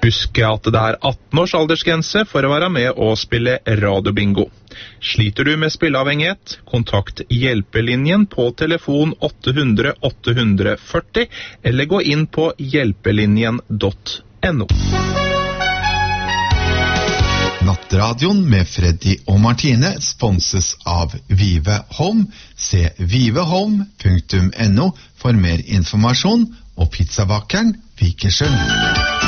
Husk at det 18 års aldersgrense for å være med og spille radiobingo. Sliter du med spilleavhengighet, kontakt hjelpelinjen på telefon 800 840, eller gå inn på hjelpelinjen.no. Nattradion med Freddy og Martine sponses av Vive Home. Se vivehome.no for mer informasjon, og pizzabakeren Vikersund.